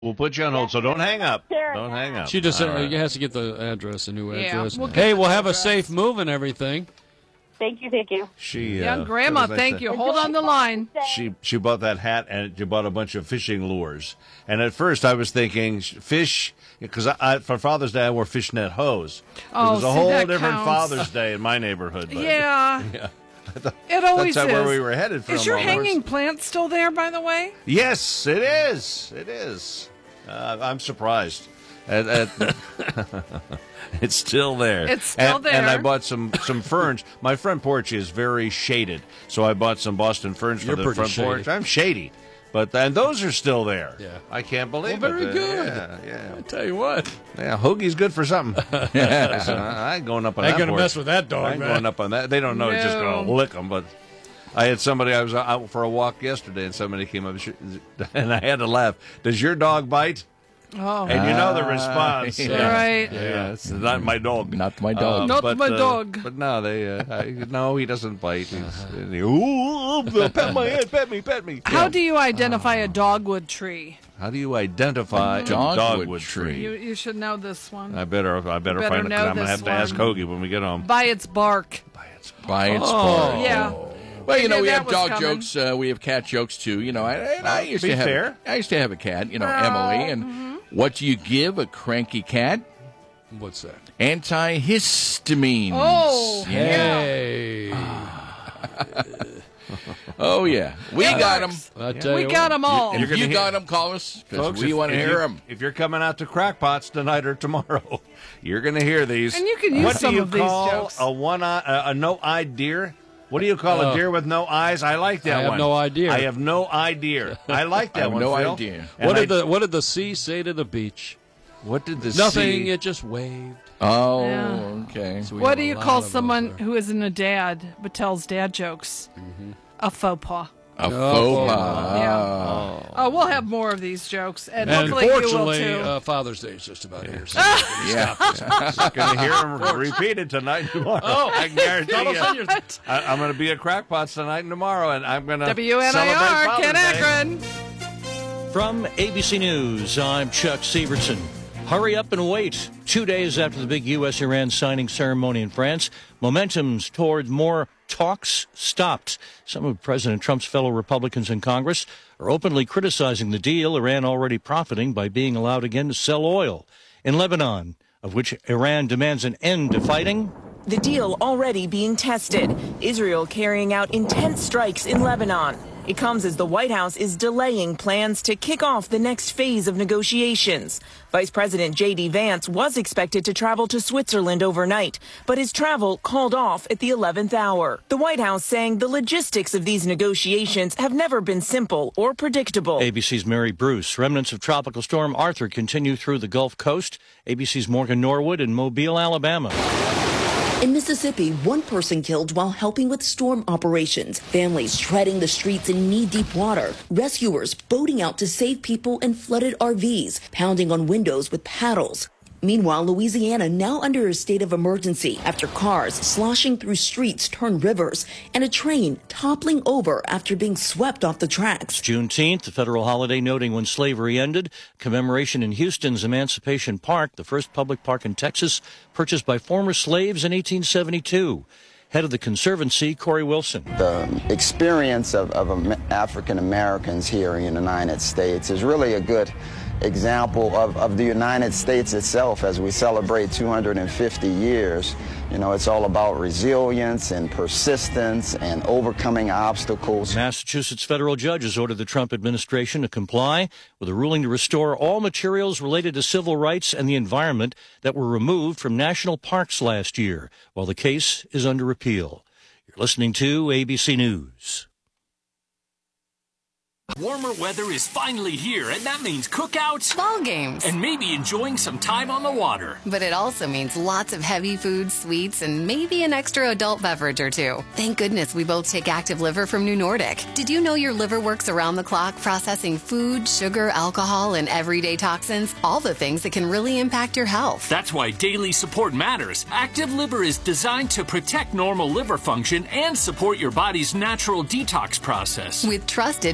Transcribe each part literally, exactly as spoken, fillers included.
We'll put you on hold, so don't hang up. Don't hang up. She just All uh, right. has to get the address, a new Yeah, address. we'll get hey, the we'll have a address. safe move and everything. Thank you, thank you. She, Young uh, Grandma, what was I thank saying? you. Hold on the line. She she bought that hat and she bought a bunch of fishing lures. And at first I was thinking sh- fish, because I, I, for Father's Day I wore fishnet hose. Oh, it was a see, whole that different counts. Father's Day in my neighborhood. But, Yeah. yeah. It always That's is. where we were headed from. Is your almost. hanging plant still there, by the way? Yes, it is. It is. Uh, I'm surprised. At, at it's still there. It's still and, there. And I bought some, some ferns. My front porch is very shaded, so I bought some Boston ferns You're for the pretty front shady. porch. I'm shady, but and those are still there. Yeah. I can't believe Well, very it. Uh, good. Yeah, yeah. I tell you what. Yeah, Hoagie's good for something. Yeah, so I ain't going up on I ain't that gonna porch. mess with that dog, I ain't man. going up on that. They don't know it's just going to No. lick them, but I had somebody, I was out for a walk yesterday, and somebody came up, and I had to laugh. Does your dog bite? Oh, And you know the response. yeah. right. Yeah, it's not my dog. Not my dog. Not but, my uh, dog. But no, they uh, I, no, he doesn't bite. He's, and he, ooh, pet my head, pet me, pet me. How do you identify a dogwood tree? How do you identify a dogwood dogwood tree. tree? You you should know this one. I better, I better, better find it. 'Cause know I'm gonna this have to ask one. Hoagie when we get home. By its bark. By its Oh. part. Yeah. Well, you I know, knew we that have was dog coming. jokes. Uh, we have cat jokes too. You know, I, and I used be to have. fair. I used to have a cat. You know, Oh, Emily. And what do you give a cranky cat? What's that? Antihistamines. Oh, Hey. Oh yeah, we It got them. works. I tell We you got what. them all. If gonna you hear- got them, call us because Folks, we if- want to if hear you- them. If you're coming out to Crackpots tonight or tomorrow, you're going to hear these. And you can use what some do you of these call jokes. a one eye, a, a no-eyed deer? What do you call Uh, a deer with no eyes? I like that I have one. no idea. I have no idea. I like that I have one. no Phil. idea. And What did I- the What did the sea say to the beach? What did the Nothing. sea- It just waved. Oh, Yeah. okay. So we What have do a you lot call of those someone there. who isn't a dad but tells dad jokes? A faux pas. A Oh, faux pas. Yeah. Oh, we'll have more of these jokes, and, And hopefully you will unfortunately, too. uh, Father's Day is just about here. So Yeah. going to hear them repeated tonight and tomorrow. Oh, I can guarantee you. I, I'm going to be at Crackpots tonight and tomorrow, and I'm going to W N I R, Ken Akron. From A B C News, I'm Chuck Severson. Hurry up and wait. Two days after the big U S Iran signing ceremony in France, momentum's toward more talks stopped. Some of President Trump's fellow Republicans in Congress are openly criticizing the deal, Iran already profiting by being allowed again to sell oil. In Lebanon, of which Iran demands an end to fighting, The deal already being tested. Israel carrying out intense strikes in Lebanon. It comes as the White House is delaying plans to kick off the next phase of negotiations. Vice President J D Vance was expected to travel to Switzerland overnight, but his travel called off at the eleventh hour. The White House saying the logistics of these negotiations have never been simple or predictable. A B C's Mary Bruce. Remnants of Tropical Storm Arthur continue through the Gulf Coast. A B C's Morgan Norwood in Mobile, Alabama. In Mississippi, one person killed while helping with storm operations. Families treading the streets in knee-deep water. Rescuers boating out to save people in flooded R Vs, pounding on windows with paddles. Meanwhile, Louisiana now under a state of emergency after cars sloshing through streets turn rivers and a train toppling over after being swept off the tracks. Juneteenth, the federal holiday noting when slavery ended. Commemoration in Houston's Emancipation Park, the first public park in Texas, purchased by former slaves in eighteen seventy-two. Head of the Conservancy, Corey Wilson. The experience of, of African Americans here in the United States is really a good example of, of the United States itself as we celebrate two hundred fifty years. You know, it's all about resilience and persistence and overcoming obstacles. Massachusetts federal judges ordered the Trump administration to comply with a ruling to restore all materials related to civil rights and the environment that were removed from national parks last year, while the case is under appeal. You're listening to A B C News. Warmer weather is finally here, and that means cookouts, ball games, and maybe enjoying some time on the water. But it also means lots of heavy foods, sweets, and maybe an extra adult beverage or two. Thank goodness we both take Active Liver from New Nordic. Did you know your liver works around the clock processing food, sugar, alcohol, and everyday toxins? All the things that can really impact your health. That's why daily support matters. Active Liver is designed to protect normal liver function and support your body's natural detox process. With trusted natural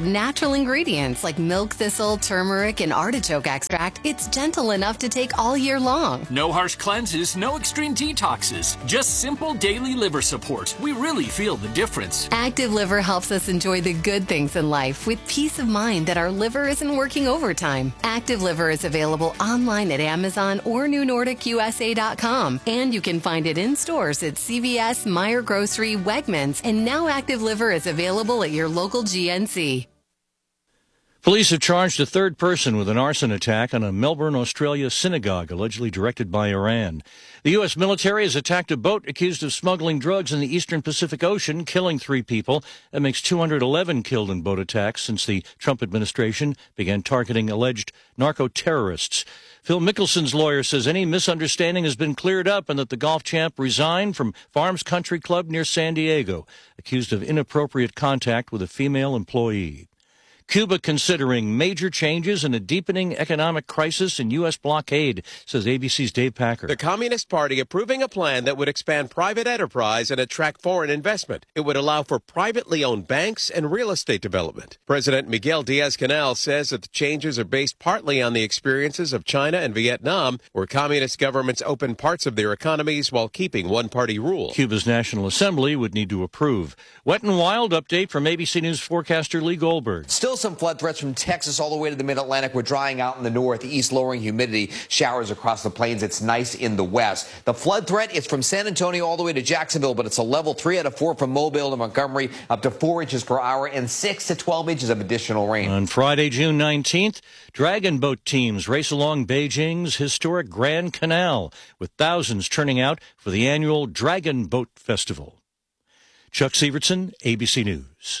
natural ingredients like milk thistle, turmeric, and artichoke extract, it's gentle enough to take all year long. No harsh cleanses, no extreme detoxes. Just simple daily liver support. We really feel the difference. Active Liver helps us enjoy the good things in life with peace of mind that our liver isn't working overtime. Active Liver is available online at Amazon or new nordic u s a dot com. And you can find it in stores at C V S, Meijer Grocery, Wegmans, and now Active Liver is available at your local G N C. Police have charged a third person with an arson attack on a Melbourne, Australia synagogue allegedly directed by Iran. The U S military has attacked a boat accused of smuggling drugs in the eastern Pacific Ocean, killing three people. That makes two hundred eleven killed in boat attacks since the Trump administration began targeting alleged narco-terrorists. Phil Mickelson's lawyer says any misunderstanding has been cleared up and that the golf champ resigned from Farms Country Club near San Diego, accused of inappropriate contact with a female employee. Cuba considering major changes and a deepening economic crisis and U S blockade, says A B C's Dave Packer. The Communist Party approving a plan that would expand private enterprise and attract foreign investment. It would allow for privately owned banks and real estate development. President Miguel Diaz-Canel says that the changes are based partly on the experiences of China and Vietnam, where communist governments opened parts of their economies while keeping one-party rule. Cuba's National Assembly would need to approve. Wet and Wild update from A B C News forecaster Lee Goldberg. Still some flood threats from Texas all the way to the mid-Atlantic. We're drying out in the northeast, lowering humidity, showers across the plains. It's nice in the west. The flood threat is from San Antonio all the way to Jacksonville, but it's a level three out of four from Mobile to Montgomery, up to four inches per hour and six to twelve inches of additional rain. On Friday, June nineteenth, dragon boat teams race along Beijing's historic Grand Canal, with thousands turning out for the annual Dragon Boat Festival. Chuck Sievertson, A B C News.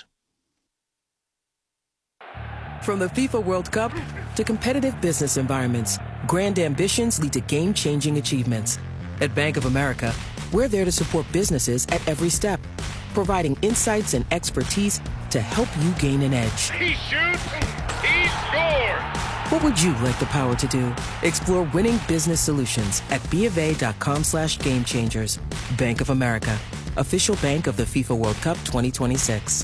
From the FIFA World Cup to competitive business environments, grand ambitions lead to game-changing achievements. At Bank of America, we're there to support businesses at every step, providing insights and expertise to help you gain an edge. He shoots, he scores! What would you like the power to do? Explore winning business solutions at BofA.com slash game changers. Bank of America, official bank of the FIFA World Cup twenty twenty-six.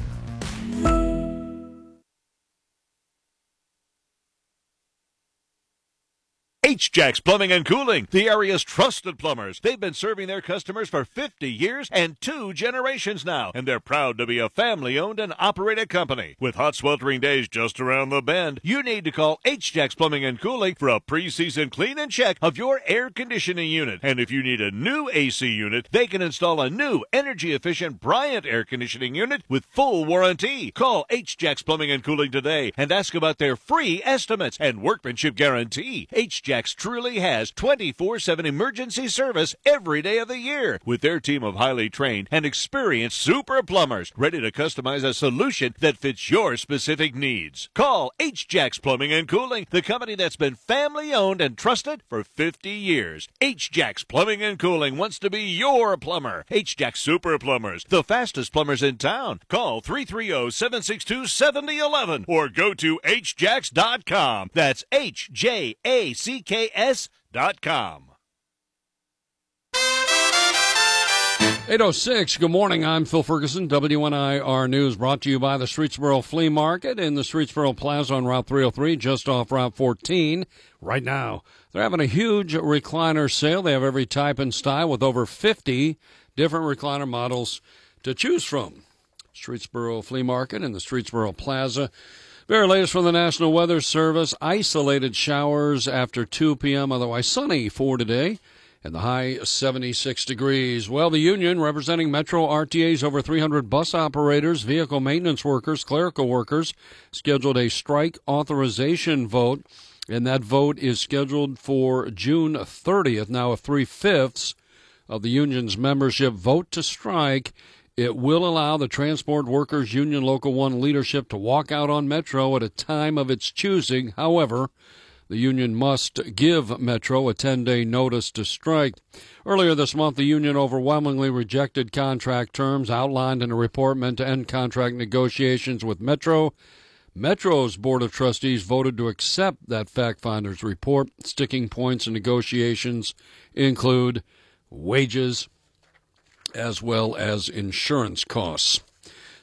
H-Jacks Plumbing and Cooling, the area's trusted plumbers. They've been serving their customers for fifty years and two generations now, and they're proud to be a family-owned and operated company. With hot, sweltering days just around the bend, you need to call H-Jacks Plumbing and Cooling for a pre-season clean and check of your air conditioning unit. And if you need a new A C unit, they can install a new energy-efficient Bryant air conditioning unit with full warranty. Call H-Jacks Plumbing and Cooling today and ask about their free estimates and workmanship guarantee. H-Jacks truly has twenty-four seven emergency service every day of the year, with their team of highly trained and experienced super plumbers ready to customize a solution that fits your specific needs. Call H-Jacks Plumbing and Cooling, the company that's been family owned and trusted for fifty years. H-Jacks Plumbing and Cooling wants to be your plumber. H-Jacks Super Plumbers, the fastest plumbers in town. Call three three zero, seven six two, seven zero one one or go to H jacks dot com. That's H J A C K S dot com. eight oh six, good morning. I'm Phil Ferguson, W N I R News, brought to you by the Streetsboro Flea Market in the Streetsboro Plaza on Route three oh three, just off Route fourteen. Right now, they're having a huge recliner sale. They have every type and style with over fifty different recliner models to choose from. Streetsboro Flea Market in the Streetsboro Plaza. Very latest from the National Weather Service. Isolated showers after two p.m., otherwise sunny for today. And the high seventy-six degrees. Well, the union representing Metro R T A's over three hundred bus operators, vehicle maintenance workers, clerical workers, scheduled a strike authorization vote. And that vote is scheduled for June thirtieth. Now, if three-fifths of the union's membership vote to strike, it will allow the Transport Workers Union Local one leadership to walk out on Metro at a time of its choosing. However, the union must give Metro a ten-day notice to strike. Earlier this month, the union overwhelmingly rejected contract terms outlined in a report meant to end contract negotiations with Metro. Metro's Board of Trustees voted to accept that fact-finder's report. Sticking points in negotiations include wages as well as insurance costs.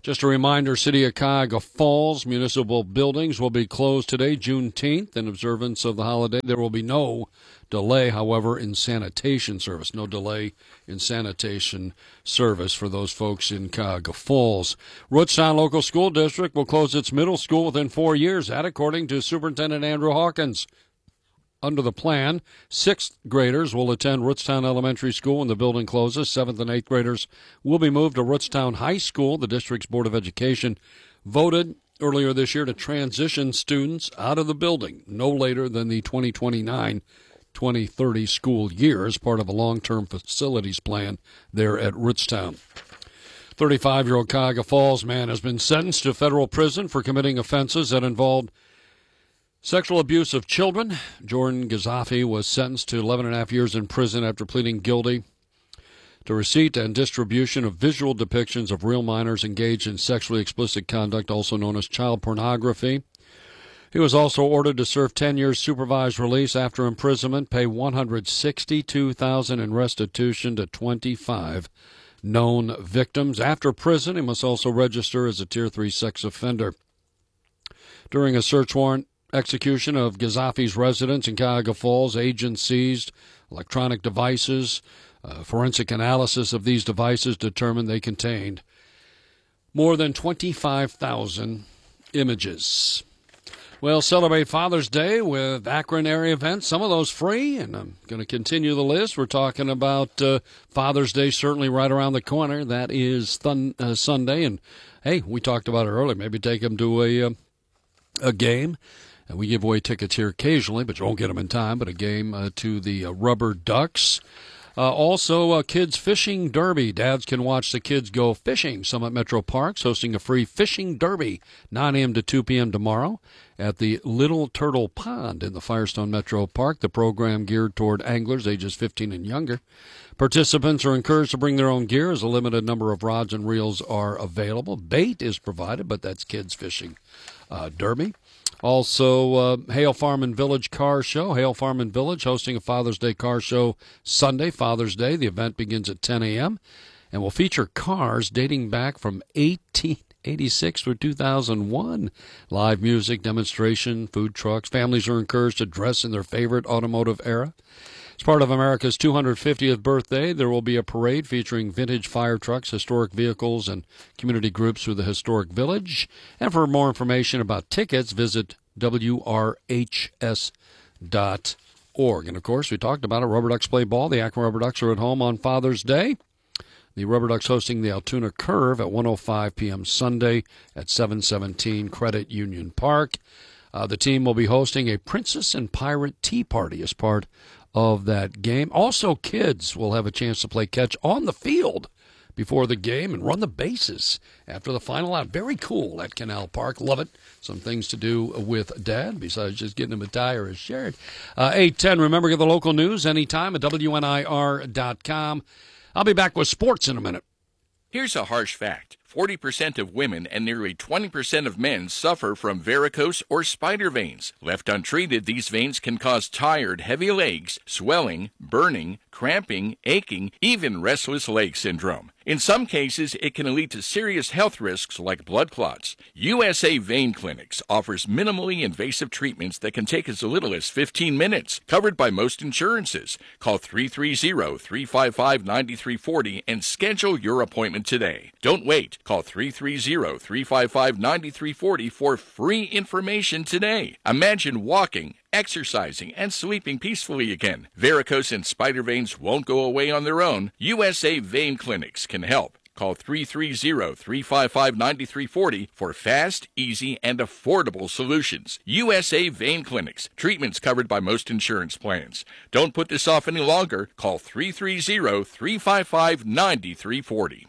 Just a reminder, City of Cuyahoga Falls municipal buildings will be closed today, Juneteenth, in observance of the holiday. There will be no delay, however, in sanitation service. No delay in sanitation service for those folks in Cuyahoga Falls. Rootstown Local School District will close its middle school within four years, that according to Superintendent Andrew Hawkins. Under the plan, sixth graders will attend Rootstown Elementary School when the building closes. Seventh and eighth graders will be moved to Rootstown High School. The district's Board of Education voted earlier this year to transition students out of the building no later than the twenty twenty-nine twenty thirty school year as part of a long-term facilities plan there at Rootstown. thirty-five-year-old Cuyahoga Falls man has been sentenced to federal prison for committing offenses that involved sexual abuse of children. Jordan Gazafi was sentenced to eleven and a half years in prison after pleading guilty to receipt and distribution of visual depictions of real minors engaged in sexually explicit conduct, also known as child pornography. He was also ordered to serve ten years supervised release after imprisonment, pay one hundred sixty-two thousand dollars in restitution to twenty-five known victims. After prison, he must also register as a Tier three sex offender. During a search warrant execution of Gazafi's residence in Cuyahoga Falls, agents seized electronic devices. Uh, forensic analysis of these devices determined they contained more than twenty-five thousand images. Well, celebrate Father's Day with Akron area events, some of those free, and I'm going to continue the list. We're talking about uh, Father's Day certainly right around the corner. That is thun- uh, Sunday, and hey, we talked about it earlier. Maybe take them to a, uh, a game. And we give away tickets here occasionally, but you won't get them in time, but a game uh, to the uh, Rubber Ducks. Uh, also, uh, Kids Fishing Derby. Dads can watch the kids go fishing. Summit Metro Parks hosting a free fishing derby, nine a.m. to two p.m. tomorrow at the Little Turtle Pond in the Firestone Metro Park. The program geared toward anglers ages fifteen and younger. Participants are encouraged to bring their own gear as a limited number of rods and reels are available. Bait is provided, but that's Kids Fishing uh, Derby. Also, uh, Hale Farm and Village Car Show. Hale Farm and Village hosting a Father's Day car show Sunday, Father's Day. The event begins at ten a.m. and will feature cars dating back from eighteen eighty-six through two thousand one. Live music, demonstration, food trucks. Families are encouraged to dress in their favorite automotive era. As part of America's two hundred fiftieth birthday, there will be a parade featuring vintage fire trucks, historic vehicles, and community groups through the historic village. And for more information about tickets, visit W R H S dot org. And, of course, we talked about it. Rubber Ducks play ball. The Akron Rubber Ducks are at home on Father's Day. The Rubber Ducks hosting the Altoona Curve at one oh five p.m. Sunday at seven seventeen Credit Union Park. Uh, the team will be hosting a Princess and Pirate Tea Party as part of that game. Also, kids will have a chance to play catch on the field before the game and run the bases after the final out. Very cool at Canal Park. Love it. Some things to do with Dad besides just getting him a tie or a shirt. Uh, eight ten, remember, get the local news anytime at W N I R dot com. I'll be back with sports in a minute. Here's a harsh fact. forty percent of women and nearly twenty percent of men suffer from varicose or spider veins. Left untreated, these veins can cause tired, heavy legs, swelling, burning, cramping, aching, even restless leg syndrome. In some cases, it can lead to serious health risks like blood clots. U S A Vein Clinics offers minimally invasive treatments that can take as little as fifteen minutes, covered by most insurances. Call three three zero, three five five, nine three four zero and schedule your appointment today. Don't wait. Call three three zero, three five five, nine three four zero for free information today. Imagine walking, exercising, and sleeping peacefully again. Varicose and spider veins won't go away on their own. U S A Vein Clinics can help. Call three three zero, three five five, nine three four zero for fast, easy, and affordable solutions. U S A Vein Clinics. Treatments covered by most insurance plans. Don't put this off any longer. Call three three zero, three five five, nine three four zero.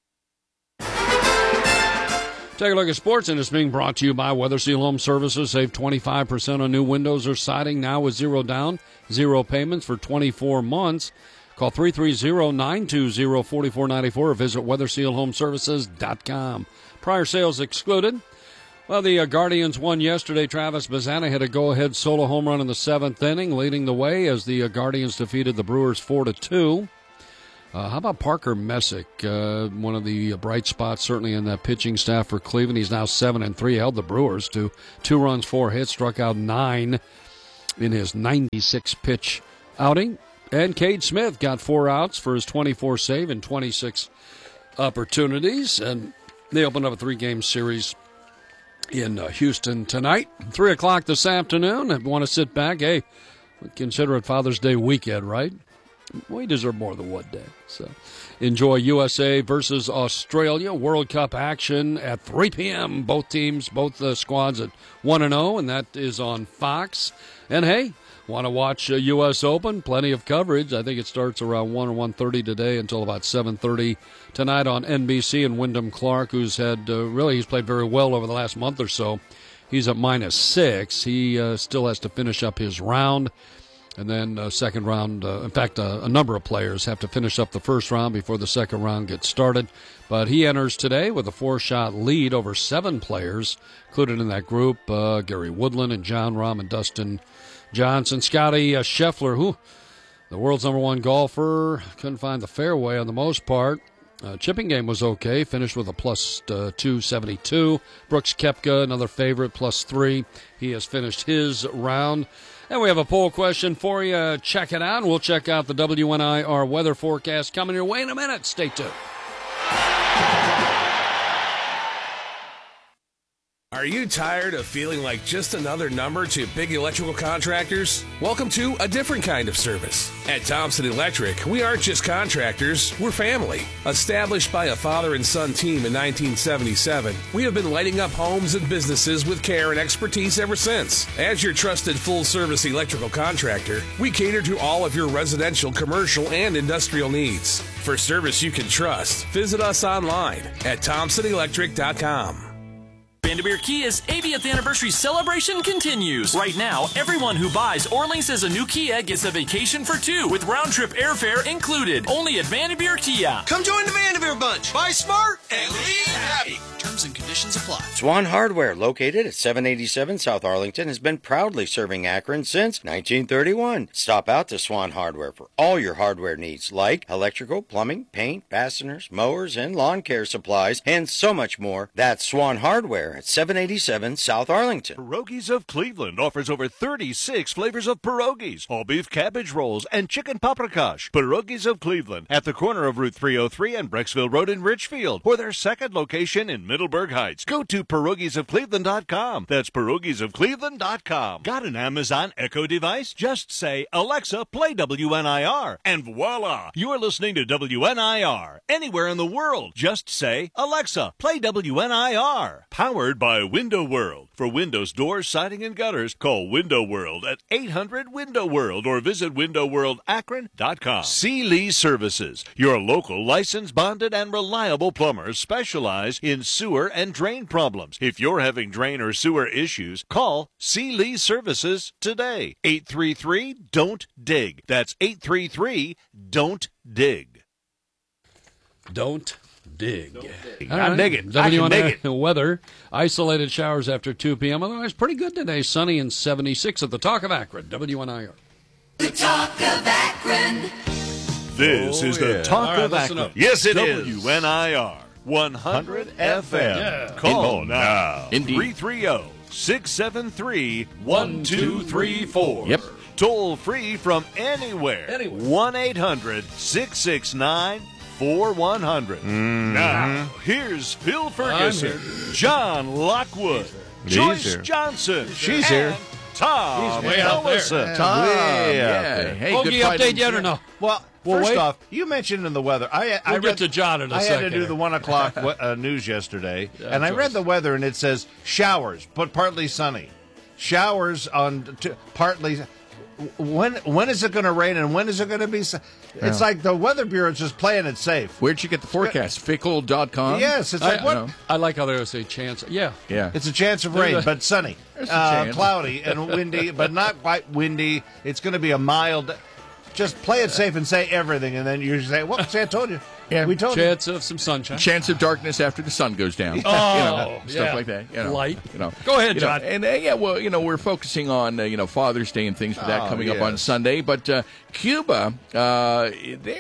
Take a look at sports, and it's being brought to you by Weather Seal Home Services. Save twenty-five percent on new windows or siding now with zero down, zero payments for twenty-four months. Call three three zero, nine two zero, four four nine four or visit weather seal home services dot com. Prior sales excluded. Well, the uh, Guardians won yesterday. Travis Bazzana hit a go-ahead solo home run in the seventh inning, leading the way as the uh, Guardians defeated the Brewers four to two. Uh, how about Parker Messick, uh, one of the bright spots certainly in that pitching staff for Cleveland? He's now seven and three, held the Brewers to two runs, four hits, struck out nine in his ninety-six pitch outing. And Cade Smith got four outs for his twenty-four save and twenty-six opportunities, and they opened up a three-game series in uh, Houston tonight. Three o'clock this afternoon. If you want to sit back, hey, consider it Father's Day weekend, right? We deserve more than one day. So enjoy U S A versus Australia World Cup action at three p.m. Both teams, both uh, squads at one and oh, and that is on Fox. And hey, want to watch uh, U S Open? Plenty of coverage. I think it starts around one or one thirty today until about seven thirty tonight on N B C. And Wyndham Clark, who's had uh, really, he's played very well over the last month or so. He's at minus six. He uh, still has to finish up his round. And then uh, second round, uh, in fact, uh, a number of players have to finish up the first round before the second round gets started. But he enters today with a four-shot lead over seven players, included in that group, uh, Gary Woodland and Jon Rahm and Dustin Johnson. Scotty uh, Scheffler, who the world's number one golfer, couldn't find the fairway on the most part. Uh, chipping game was okay, finished with a plus uh, two seventy-two. Brooks Koepka, another favorite, plus three. He has finished his round. And we have a poll question for you. Check it out. We'll check out the W N I R weather forecast coming your way in a minute. Stay tuned. Are you tired of feeling like just another number to big electrical contractors? Welcome to a different kind of service. At Thompson Electric, we aren't just contractors, we're family. Established by a father and son team in nineteen seventy-seven, we have been lighting up homes and businesses with care and expertise ever since. As your trusted full-service electrical contractor, we cater to all of your residential, commercial, and industrial needs. For service you can trust, visit us online at thompson electric dot com. Vandermeer Kia's eightieth anniversary celebration continues. Right now, everyone who buys or leases a new Kia gets a vacation for two with round-trip airfare included. Only at Vandermeer Kia. Come join the Vandermeer bunch. Buy smart and leave happy. Terms and conditions apply. Swan Hardware, located at seven eighty-seven South Arlington, has been proudly serving Akron since nineteen thirty-one. Stop out to Swan Hardware for all your hardware needs, like electrical, plumbing, paint, fasteners, mowers, and lawn care supplies, and so much more. That's Swan Hardware at seven eighty-seven South Arlington. Pierogies of Cleveland offers over thirty-six flavors of pierogies, all beef cabbage rolls, and chicken paprikash. Pierogies of Cleveland at the corner of Route three oh three and Brecksville Road in Richfield, or their second location in Middleburg Heights. Go to pierogies of cleveland dot com. That's pierogies of cleveland dot com. Got an Amazon Echo device? Just say, Alexa, play W N I R, and voila! You're listening to W N I R. Anywhere in the world, just say, Alexa, play W N I R. Powered by Window World. For windows, doors, siding, and gutters, call Window World at eight hundred window world or visit window world akron dot com. C. Lee Services, your local licensed, bonded, and reliable plumbers specialize in sewer and drain problems. If you're having drain or sewer issues, call C. Lee Services today. eight three three, don't dig. That's eight three three, don't dig. Don't dig. dig. I dig it. W N I I can dig it. Weather. Isolated showers after two p.m. Otherwise, pretty good today. Sunny and seventy-six at the Talk of Akron. W N I R. The Talk of Akron. This Oh, is yeah. the Talk All right, of listen Akron. up. Yes, it W is. W N I R. one hundred F M. Yeah. Call Indeed. now. Indeed. three three zero, six seven three, one two three four. Yep. Toll free from anywhere. Anywhere. one eight hundred, six six nine, four one zero zero. Now, here's Phil Ferguson, John Lockwood, He's Joyce here. Johnson. She's and here. Tom He's way out there. Ellison. Tom, Way yeah. out there. Hey, Bogey good fight. update yet or no? Well, Well, first wait. off, you mentioned in the weather. I, I We'll get read, to John in a I second had to do here. the one o'clock we- uh, news yesterday, Yeah, and I Joyce. read the weather, and it says showers, but partly sunny. Showers on t- partly. When when is it going to rain, and when is it going to be? Su- It's Yeah. like the Weather Bureau is just playing it safe. Where'd you get the forecast? fickle dot com? Yes, it's like I, what? know. I like how they say chance. Yeah. Yeah. It's a chance of There's rain, a- but sunny, There's a uh, chance. cloudy, and windy, but not quite windy. It's going to be a mild. Just play it safe and say everything, and then you say, "Well, see, I told you." Yeah. we told Chance of some sunshine. Chance of darkness after the sun goes down. Oh, you know, stuff yeah. like that. You know, Light. You know. Go ahead, You know, John. and uh, yeah, well, you know, we're focusing on uh, you know Father's Day and things for that Oh, coming up on yes. Sunday. But uh, Cuba, uh, they're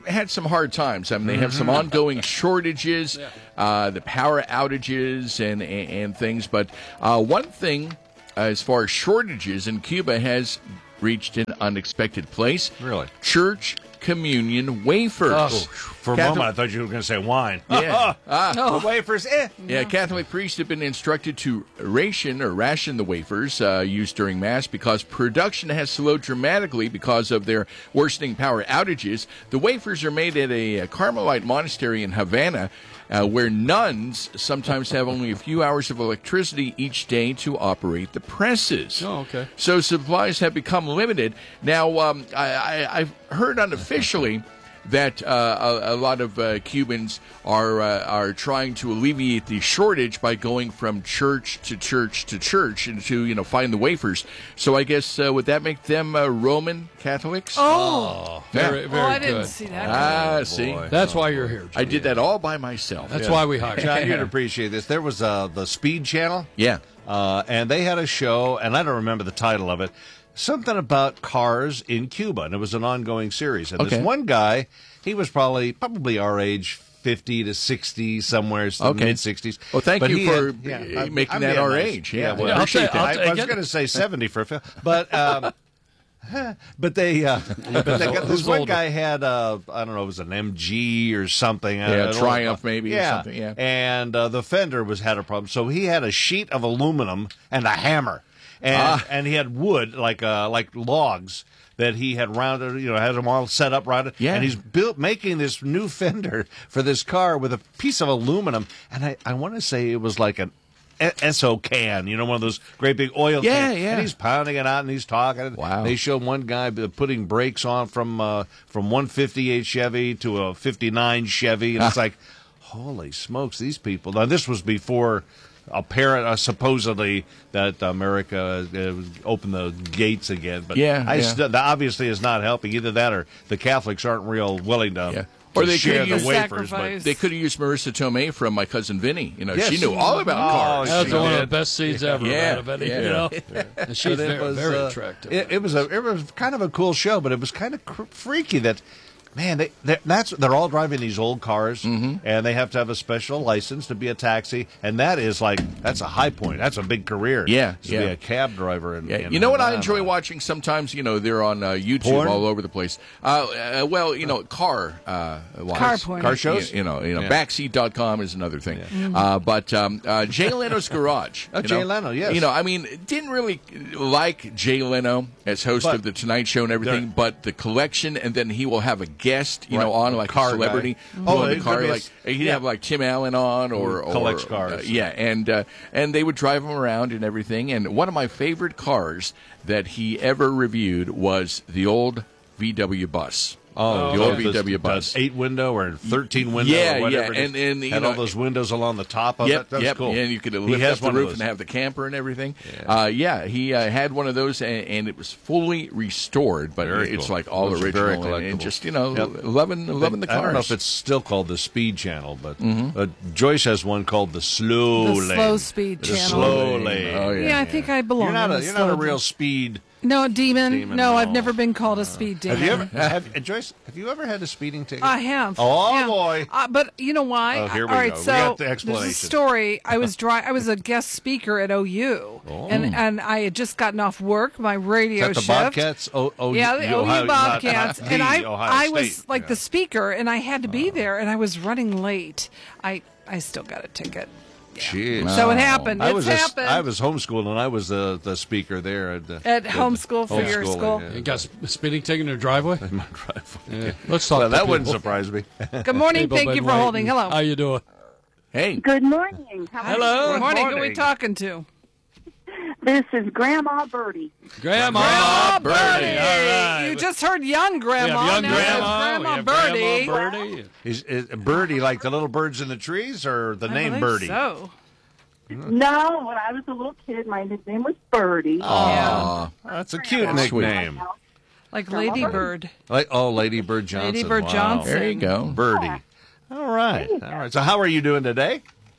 had some hard times. I mean, they have some ongoing shortages, uh, the power outages and, and, and things. But uh, one thing, uh, as far as shortages in Cuba, has reached an unexpected place. Really? Church communion wafers. Oh, for a Catholic- moment, I thought you were going to say wine. Yeah. Ah. The wafers, eh. Yeah, Catholic priests have been instructed to ration or ration the wafers uh, used during Mass because production has slowed dramatically because of their worsening power outages. The wafers are made at a, a Carmelite monastery in Havana, uh, where nuns sometimes have only a few hours of electricity each day to operate the presses. Oh, okay. So supplies have become limited. Now, um, I, I, I've heard unofficially that uh, a, a lot of uh, Cubans are uh, are trying to alleviate the shortage by going from church to church to church and to, you know, find the wafers. So I guess uh, would that make them uh, Roman Catholics? Oh, very, oh, very I good. didn't see that. Ah, Oh, see, boy. That's why you're here. I did that all by myself. That's why we hired you. John, you'd appreciate this. There was uh, the Speed Channel. Yeah. Uh, and they had a show, and I don't remember the title of it, something about cars in Cuba, and it was an ongoing series. And Okay. this one guy, he was probably probably our age, fifty to sixty, somewhere in the Okay. mid-sixties. Well, thank But you he for had- yeah, uh, I'm- making I'm that being our nice. age. Yeah, well, I I'll appreciate take- I'll that. I, I was take it. going to say seventy for a film, but um, but they uh, but they got, this Who's one older? guy had uh, I don't know, it was an M G or something. Yeah, I don't know. Triumph maybe or yeah. something, yeah. And uh, the fender was had a problem, so he had a sheet of aluminum and a hammer, and Ah. and he had wood like uh, like logs that he had rounded, you know, had them all set up rounded. Yeah. And he's built making this new fender for this car with a piece of aluminum, and I I want to say it was like an S O can, you know, one of those great big oil Yeah, cans. yeah. And he's pounding it out and he's talking. Wow. They showed one guy putting brakes on from uh, from one fifty-eight Chevy to a fifty-nine Chevy, and it's Ah. like, holy smokes, these people. Now, this was before apparent, uh, supposedly, that America uh, opened the gates again. But Yeah, I yeah. st- that obviously is not helping. Either that or the Catholics aren't real willing to, Yeah. to Or they share could the use- wafers. Sacrifice. They could have used Marissa Tomei from My Cousin Vinny. You know, Yes. she knew all about Oh, cars. That's she one of the did. best scenes ever. Yeah, Right, Betty, yeah. You know, and she's But it very, was, very uh, attractive. It, it was a it was kind of a cool show, but it was kind of cr- freaky that. Man, they they're, that's they're all driving these old cars, Mm-hmm. and they have to have a special license to be a taxi, and that is like that's a high point. That's a big career. Yeah, to yeah. be a cab driver. In, Yeah, in you know what I Havana. enjoy watching sometimes? You know, they're on uh, YouTube Porn? all over the place. Uh, uh, well, you know, car uh, wise. Car porn. Car shows? You, you know, you know, Yeah. backseat dot com is another thing. Uh, but um, uh, Jay Leno's Garage. Oh, you Jay know? Leno, yes. You know, I mean, didn't really like Jay Leno as host But of the Tonight Show and everything, there- but the collection, and then he will have a guest, you Right. know, on A like car a celebrity. guy. who Oh, owned it the could car. be a Like s- he'd yeah. have like Tim Allen on, or, Who or collects uh, cars. yeah, and uh, and they would drive him around and everything. And one of my favorite cars that he ever reviewed was the old V W bus. Oh, the old the- V W the bus. eight window or thirteen window, Yeah, or whatever. yeah, it is. and- and, you had know- all those windows along the top of Yep, it. That was yep, cool. yeah, and you could He lift has up the one of roof those. and have the camper and everything. Yeah, uh, yeah he uh, had one of those, and, and it was fully restored, but Very it's cool. like all Those are original, very and, and collectible. just you know, Yep. loving loving the I cars. don't know if it's still called the Speed Channel, but Mhm. uh, Joyce has one called the Slow The Lane. Slow Speed the Channel. Slow Lane. Oh, yeah. Yeah, I think I belong. You're not in a the you're not a slow real lane. speed. No, demon. Demon, no, no. I've never been called a speed demon. Have you ever, have, uh, Joyce? Have you ever had a speeding ticket? I have. Oh Yeah. boy! Uh, but you know why? Oh, here we All right, go. We so got the there's explanation. a story. I was dry. I was a guest speaker at O U, Oh. and and I had just gotten off work, my radio Is that the shift. Bobcats? Oh, oh, yeah, the you- O U Ohio- not- Bobcats, not and the I Ohio I was State. like Yeah. the speaker, and I had to be there, and I was running late. I I still got a ticket. Jeez. So it happened. I It's was a- happened. I was homeschooled, and I was the, the speaker there at the, At the- homeschool for your homeschooling, school? yeah. You got a speeding ticket in your driveway? In my driveway. Yeah. Let's talk. Well, to that wouldn't people. surprise me. Good morning. People Thank been you for waiting. holding. Hello. How you doing? Hey. Good morning. How are Hello. you? Good morning. Who are we talking to? This is Grandma Birdie. Grandma, Grandma Birdie. Birdie. All right. You just heard young Grandma. We have young now it's Grandma. Grandma we have Birdie. Grandma Birdie. Is, is Birdie like the little birds in the trees, or the I name believe Birdie? So. No, when I was a little kid, my nickname was Birdie. Aw, that's a cute That's sweet. nickname. Like Lady Bird. Like oh, Lady Bird Johnson. Lady Bird Wow. Johnson. There you go. Birdie. All right, all right. So how are you doing today?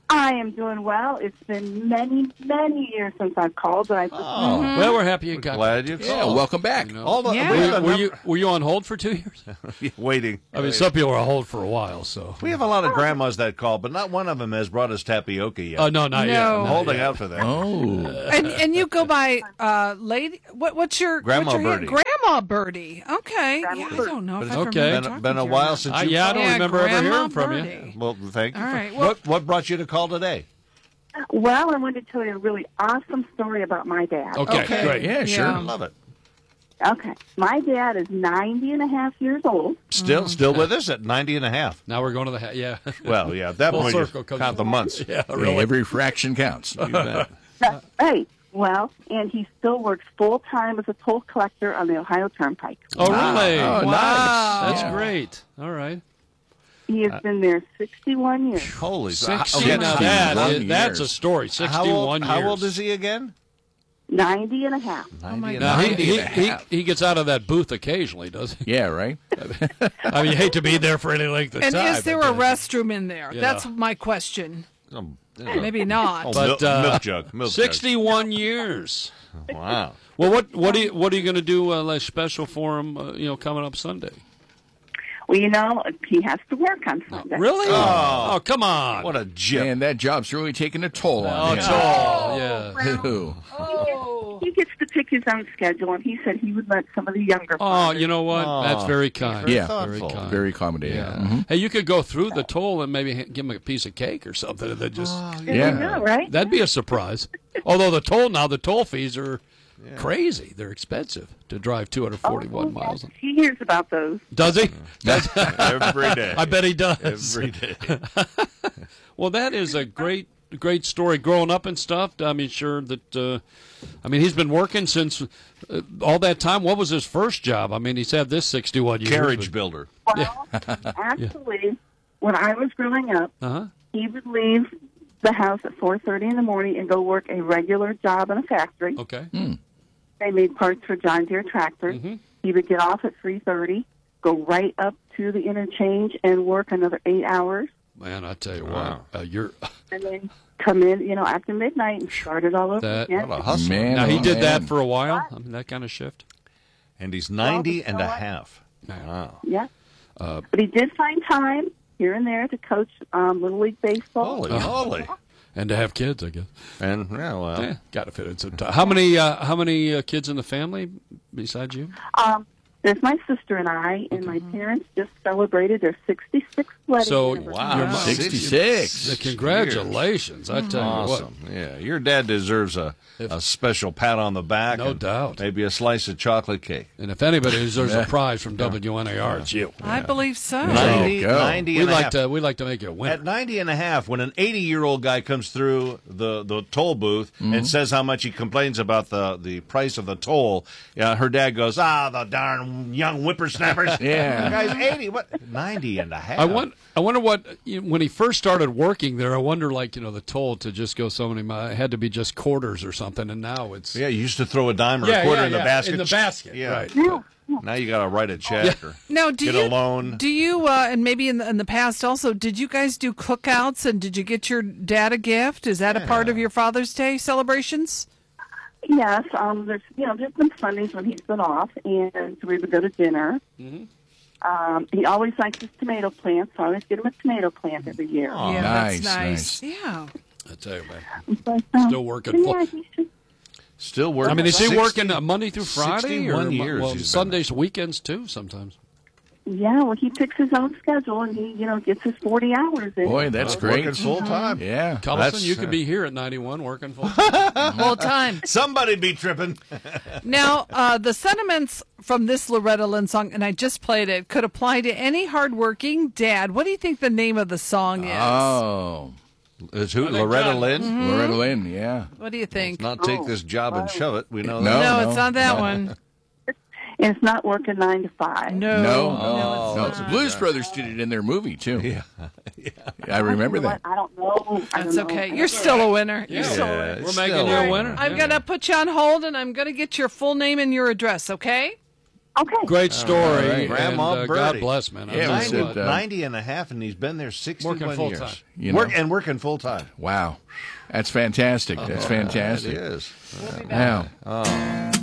I am doing well. It's been many, many years since I've called, but I just Oh, well, we're happy you got Glad you called. Yeah, welcome back. You know. All the, Yeah. we, Were, have a you, were you number- were you on hold for two years? waiting. I mean, some people were on hold for a while, so. We have a lot of grandmas that call, but not one of them has brought us tapioca yet. Oh, no, not yet. No. I'm Not holding yet. out for that. Oh. And and you go by uh, lady. What what's your Grandma what's your Birdie. Grandma Birdie. Okay. Grandma Yeah, I Birdie. don't know if But I it's okay. remember Been, talking been a to you. while since Uh, you yeah, I called. don't Yeah, remember ever Grandma hearing from you. Birdie. Well, thank you. All right, well- what what brought you to call today? well, I wanted to tell you a really awesome story about my dad. Okay, Okay. great. Yeah, sure. Yeah. Love it. Okay. My dad is ninety and a half years old. Still, still with us at ninety and a half. Now we're going to the, ha- yeah. Well, yeah, at that Full point, you circle comes count the around. months. Yeah, Yeah, really. every fraction counts. You bet. Right. Well, and he still works full time as a toll collector on the Ohio Turnpike. Oh, really? Oh, wow. nice. That's Yeah. great. All right. He has been there sixty-one years. Holy sixty. okay, Now now that sixty-one is, that's a years. story. How sixty-one old, years. how old is he again? ninety and a half. ninety and Now, a he, half. ninety he, and a he, half. he gets out of that booth occasionally, does he? Yeah, right? I mean, you hate to be there for any length of And time. is there but, a uh, restroom in there? Yeah. That's my question. Um, Maybe not. Oh, But milk, uh, milk jug. Milk sixty-one years. jug. Wow. Well, what what are you what are you going to do uh, like special for him? Uh, you know, coming up Sunday. Well, you know, he has to work on Sunday. Really? Oh. Oh, come on. What a gem. Man, that job's really taking a toll Oh, on it's him. all yeah. Ooh. He gets to pick his own schedule, and he said he would let some of the younger. Oh, you know what? Oh, That's very kind. Yeah. very thoughtful. kind. Very accommodating. Yeah. Mhm. Hey, you could go through the toll and maybe ha- give him a piece of cake or something, and then just There Yeah. you go, right? that'd be a surprise. Although the toll now, the toll fees are crazy. They're expensive to drive two hundred forty-one Oh, miles. He hears about those. Does he? Every day. I bet he does. Every day. Well, that is a great, great story. Growing up and stuff. I mean, sure that. Uh, I mean, he's been working since uh, all that time. What was his first job? I mean, he's had this sixty-one years. Carriage but- builder. Well, actually, when I was growing up, Uh-huh. he would leave the house at four thirty in the morning and go work a regular job in a factory. Okay. They made parts for John Deere tractors. Mm-hmm. He would get off at three thirty, go right up to the interchange and work another eight hours, Man, I tell you Wow. what, uh, you're. and then come in, you know, after midnight and start it all over That- again. What a hustle. Man, Now he oh, did that man. for a while. I mean, that kind of shift. And he's ninety Well, and you a know what? half. Wow. Yeah. Uh, But he did find time here and there to coach um, Little League Baseball. Holy moly. and to have kids, I guess. And, yeah, well. Yeah, got to fit in some time. How many? Uh, how many uh, kids in the family besides you? Um, there's my sister and I, and my parents just celebrated their sixty-sixth wedding So anniversary. Wow. your mom- sixty-six. Uh, Congratulations! I tell Awesome. you what. Yeah, your dad deserves a, a special pat on the back. No and doubt. Maybe a slice of chocolate cake. And if anybody deserves a prize from W N A R, it's you. I believe so. ninety, go. ninety We and a like half. to we like to make you a winner. At ninety and a half, when an eighty-year-old guy comes through the, the toll booth Mm-hmm. and says how much he complains about the, the price of the toll, uh, her dad goes, ah, the darn young whippersnappers. Yeah. The guy's eighty. What? ninety and a half. I want. I wonder what you know, when he first started working there. I wonder, like you know, the toll to just go so many miles had to be just quarters or something, and now it's Yeah, you used to throw a dime or Yeah, a quarter yeah, in the yeah, basket. in the basket, Yeah. right. Yeah. Now you got to write a check or Now, do get you a loan. do you uh, and maybe in the, in the past also did you guys do cookouts and did you get your dad a gift? Is that a part of your Father's Day celebrations? Yes, um, there's you know there's been Sundays when he's been off, and so we would go to dinner. Mm-hmm. Um, he always likes his tomato plants, so I always get him a tomato plant every year. yeah, nice, that's nice. nice. Yeah. I tell you, man, But, um, still working full. yeah, he should- Still working. I mean, is he sixty working uh, Monday through Friday or sixty-one years well, he's been Sundays, weekends too? Sometimes. yeah, well, he picks his own schedule, and he you know gets his forty hours in. Boy, that's there. great. Working full time. Yeah. Collison, That's- you could be here at ninety-one working full time. Full time. Somebody be tripping. Now, uh, the sentiments from this Loretta Lynn song, and I just played it, could apply to any hardworking dad. What do you think the name of the song is? Oh. Is who? I think Loretta John- Lynn? Mm-hmm. Loretta Lynn, yeah. What do you think? Not take this job and shove it. We know No. that. no, it's not that one. And it's not working nine to five. No. No, Oh, no, it's the not. Blues Brothers did it in their movie too. Yeah. I remember You know that. what? I don't know. I That's don't know. okay. You're still a winner. You're still a Yeah, winner. it's We're making still- you a winner. I'm Yeah. going to put you on hold, and I'm going to get your full name and your address, okay? Okay. Great story. Right. Grandma and, uh, Birdie. God bless, man. Yeah, ninety, ninety, ninety and a half, and he's been there sixty-one Working full years. time. You know. Work, and working full time. Wow. That's fantastic. That's Oh, fantastic. It is. Wow. Oh.